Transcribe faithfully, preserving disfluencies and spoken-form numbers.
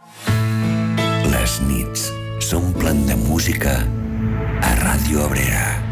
Les nits s'omplen de música a Ràdio Abrera.